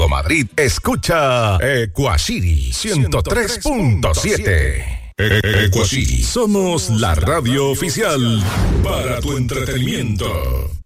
todo Madrid, escucha Ecuacity 103.7. Ecuacity, somos la radio oficial para tu entretenimiento.